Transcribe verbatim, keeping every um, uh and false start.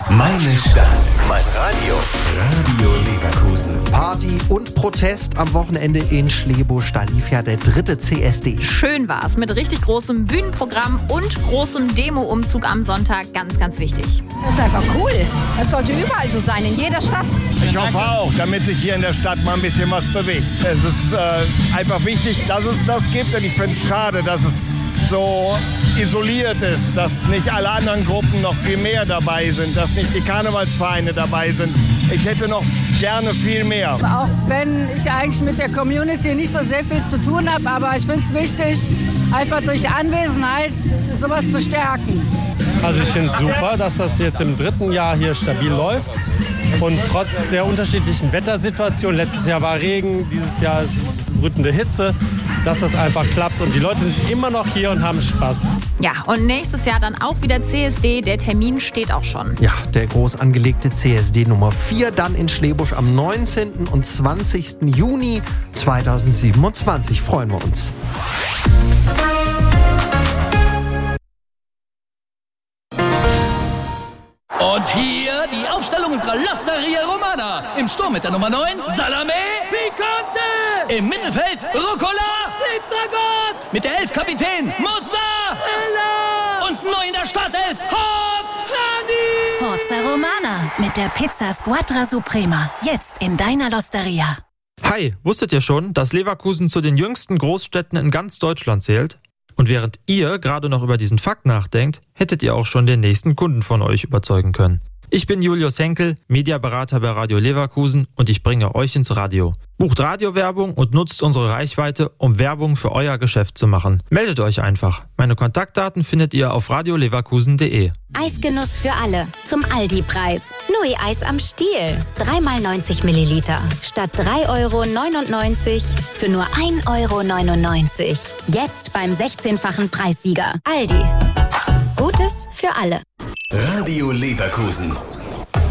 Meine Stadt, mein Radio. Radio Leverkusen. Party und Protest am Wochenende in Schlebusch. Da lief ja der dritte C S D. Schön war's, mit richtig großem Bühnenprogramm und großem Demo-Umzug am Sonntag. Ganz, ganz wichtig. Das ist einfach cool. Das sollte überall so sein, in jeder Stadt. Ich hoffe auch, damit sich hier in der Stadt mal ein bisschen was bewegt. Es ist äh, einfach wichtig, dass es das gibt. Und ich finde es schade, dass es so isoliert ist, dass nicht alle anderen Gruppen noch viel mehr dabei sind, dass nicht die Karnevalsvereine dabei sind. Ich hätte noch gerne viel mehr. Auch wenn ich eigentlich mit der Community nicht so sehr viel zu tun habe, aber ich finde es wichtig, einfach durch Anwesenheit sowas zu stärken. Also ich finde es super, dass das jetzt im dritten Jahr hier stabil läuft. Und trotz der unterschiedlichen Wettersituation, letztes Jahr war Regen, dieses Jahr ist brütende Hitze, dass das einfach klappt und die Leute sind immer noch hier und haben Spaß. Ja, und nächstes Jahr dann auch wieder C S D. Der Termin steht auch schon. Ja, der groß angelegte C S D Nummer vier dann in Schlebusch am neunzehnten und zwanzigsten Juni zweitausendsiebenundzwanzig. Freuen wir uns. Und hier die Aufstellung unserer L'Osteria Romana. Im Sturm mit der Nummer neun, Salame Picante. Im Mittelfeld, Rucola Pizzagott. Mit der elf Kapitän, Mozzarella. Und neu in der Startelf, Hot Honey. Forza Romana mit der Pizza Squadra Suprema. Jetzt in deiner L'Osteria. Hi, wusstet ihr schon, dass Leverkusen zu den jüngsten Großstädten in ganz Deutschland zählt? Und während ihr gerade noch über diesen Fakt nachdenkt, hättet ihr auch schon den nächsten Kunden von euch überzeugen können. Ich bin Julius Henkel, Mediaberater bei Radio Leverkusen und ich bringe euch ins Radio. Bucht Radiowerbung und nutzt unsere Reichweite, um Werbung für euer Geschäft zu machen. Meldet euch einfach. Meine Kontaktdaten findet ihr auf radio leverkusen punkt de. Eisgenuss für alle. Zum Aldi-Preis. Nui-Eis am Stiel. drei mal neunzig Milliliter. Statt drei Euro neunundneunzig für nur ein Euro neunundneunzig. Jetzt beim sechzehnfachen Preissieger. Aldi. Gutes für alle. Radio Leverkusen.